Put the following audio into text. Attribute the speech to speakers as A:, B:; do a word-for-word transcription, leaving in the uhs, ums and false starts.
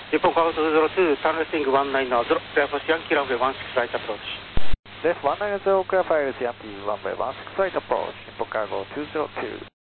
A: Japan Cargo two zero two, turn left one nine zero, clear for Yankee runway one six right approach.
B: Left one nine zero, clear for Yankee runway one six right approach, Japan Cargo two zero two.